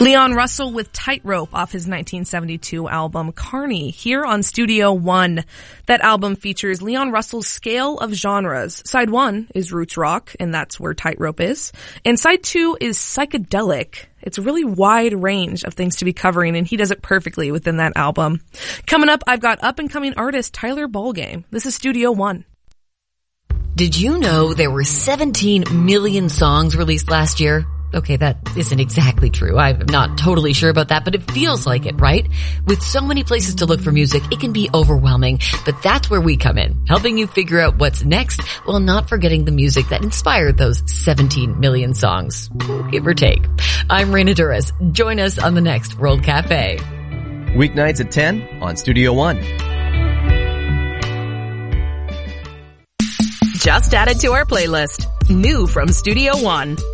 Leon Russell with Tightrope off his 1972 album Carney here on Studio One. That album features Leon Russell's scale of genres. Side 1 is roots rock, and that's where Tightrope is. And side 2 is psychedelic. It's a really wide range of things to be covering, and he does it perfectly within that album. Coming up, I've got up-and-coming artist Tyler Ballgame. This is Studio One. Did you know there were 17 million songs released last year? Okay, that isn't exactly true. I'm not totally sure about that, but it feels like it, right? With so many places to look for music, it can be overwhelming. But that's where we come in, helping you figure out what's next while not forgetting the music that inspired those 17 million songs, give or take. I'm Raina Duras. Join us on the next World Cafe. Weeknights at 10 on Studio One. Just added to our playlist. New from Studio One.